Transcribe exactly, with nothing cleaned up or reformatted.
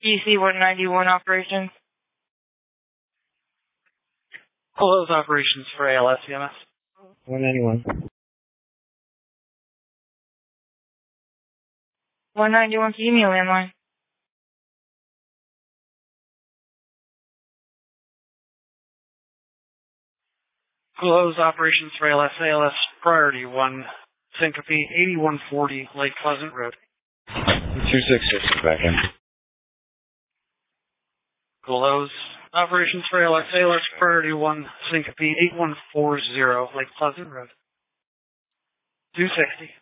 E C one ninety-one operations. Close operations for A L S C M S. one ninety-one. one ninety-one, can you give me a landline? Close operations for A L S, A L S priority one, Syncope, eighty-one forty Lake Pleasant Road. two six six is back in. Close operations for A L S, A L S priority one, Syncope, eighty-one forty Lake Pleasant Road. two sixty.